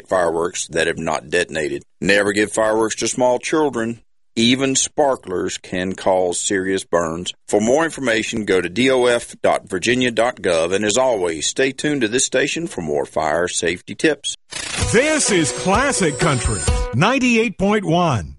plastic fireworks that have not detonated. Never give fireworks to small children. Even sparklers can cause serious burns. For more information, go to dof.virginia.gov. And as always, stay tuned to this station for more fire safety tips. This is Classic Country 98.1.